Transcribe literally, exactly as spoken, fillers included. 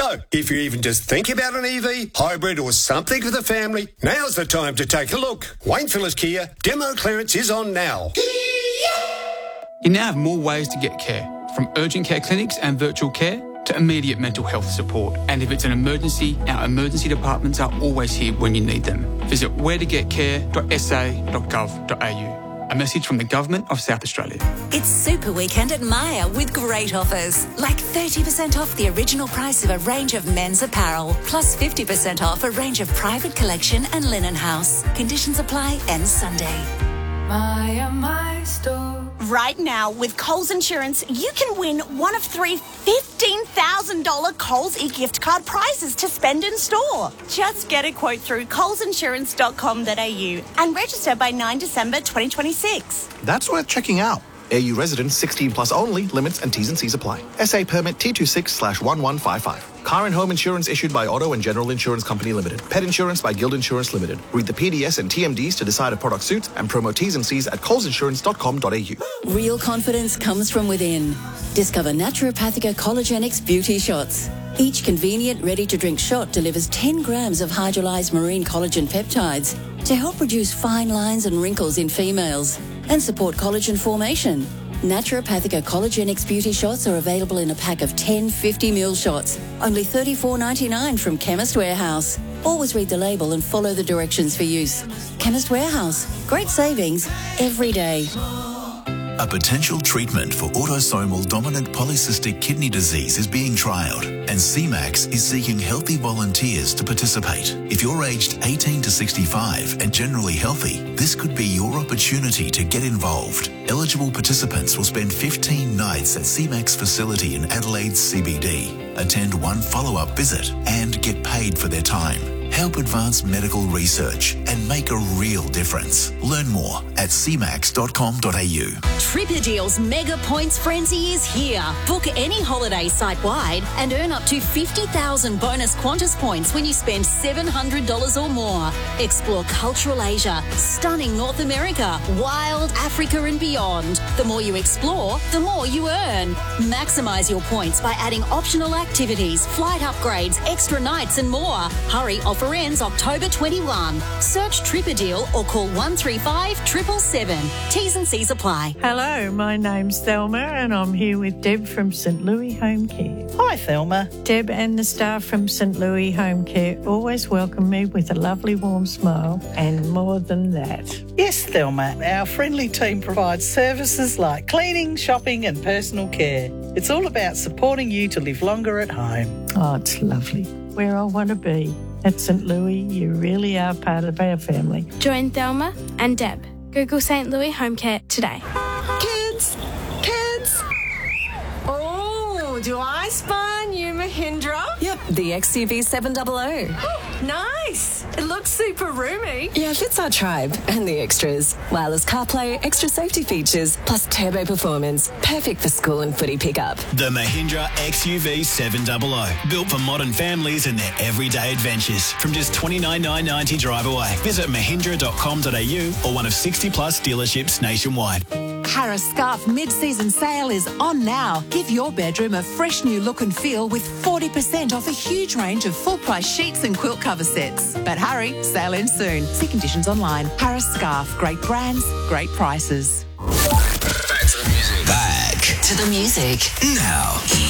So, if you're even just thinking about an E V, hybrid or something for the family, now's the time to take a look. Wayne Phillips Kia, demo clearance is on now. You now have more ways to get care, from urgent care clinics and virtual care to immediate mental health support. And if it's an emergency, our emergency departments are always here when you need them. Visit where to get care dot s a dot gov dot a u. A message from the Government of South Australia. It's Super Weekend at Myer with great offers, like thirty percent off the original price of a range of men's apparel, plus fifty percent off a range of private collection and linen house. Conditions apply, ends Sunday. Myer, my store. Right now, with Coles Insurance, you can win one of three fifteen thousand dollars Coles e-gift card prizes to spend in store. Just get a quote through coles insurance dot com dot a u and register by nine December twenty twenty-six. That's worth checking out. A U residents sixteen plus only. Limits and T's and C's apply. S A permit T twenty-six slash one one five five. Car and home insurance issued by Auto and General Insurance Company Limited. Pet insurance by Guild Insurance Limited. Read the P D S and T M Ds to decide if product suits and promo T's and C's at coles insurance dot com dot a u. Real confidence comes from within. Discover Naturopathica Collagenix Beauty Shots. Each convenient, ready-to-drink shot delivers ten grams of hydrolyzed marine collagen peptides to help reduce fine lines and wrinkles in females and support collagen formation. Naturopathica Collagenix Beauty Shots are available in a pack of ten fifty milliliter shots, only thirty-four ninety-nine from Chemist Warehouse. Always read the label and follow the directions for use. Chemist Warehouse, great savings every day. A potential treatment for autosomal dominant polycystic kidney disease is being trialled, and C MAX is seeking healthy volunteers to participate. If you're aged eighteen to sixty-five and generally healthy, this could be your opportunity to get involved. Eligible participants will spend fifteen nights at C MAX facility in Adelaide's C B D, attend one follow-up visit, and get paid for their time. Help advance medical research and make a real difference. Learn more at c max dot com dot a u. Tripadeal's Mega Points Frenzy is here. Book any holiday site-wide and earn up to fifty thousand bonus Qantas points when you spend seven hundred dollars or more. Explore cultural Asia, stunning North America, wild Africa and beyond. The more you explore, the more you earn. Maximise your points by adding optional activities, flight upgrades, extra nights and more. Hurry, offer ends October twenty-first. Search Tripadeal or call one three five, seven seven seven. T's and C's apply. Hello, my name's Thelma and I'm here with Deb from St Louis Home Care. Hi, Thelma. Deb and the staff from St Louis Home Care always welcome me with a lovely warm smile, and more than that. Yes, Thelma, our friendly team provides services like cleaning, shopping and personal care. It's all about supporting you to live longer at home. Oh, it's lovely. Where I want to be. At St Louis, you really are part of our family. Join Thelma and Deb. Google St Louis Home Care today. Kids! Kids! Oh, do I spy a new Mahindra? Yep, the X U V seven hundred. Oh, nice! It looks super roomy. Yeah, fits our tribe and the extras. Wireless CarPlay, extra safety features, plus turbo performance. Perfect for school and footy pickup. The Mahindra X U V seven hundred. Built for modern families and their everyday adventures. From just twenty-nine thousand nine hundred ninety drive away. Visit mahindra dot com dot a u or one of sixty plus dealerships nationwide. Harris Scarf mid-season sale is on now. Give your bedroom a fresh new look and feel with forty percent off a huge range of full-price sheets and quilt cover sets. But hurry, sale ends soon. See conditions online. Harris Scarf. Great brands, great prices. Back to the music. Back To the music. now.